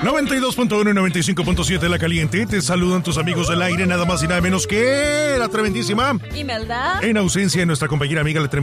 92.1 y 95.7 La Caliente. Te saludan tus amigos del aire, nada más y nada menos que la tremendísima Imelda. En ausencia de nuestra compañera amiga la tremendísima